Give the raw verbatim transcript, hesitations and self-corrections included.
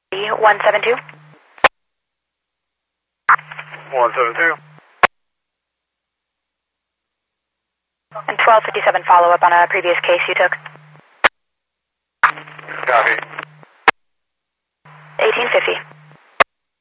one seven two. one seven two. And twelve fifty-seven follow-up on a previous case you took. Copy. eighteen fifty.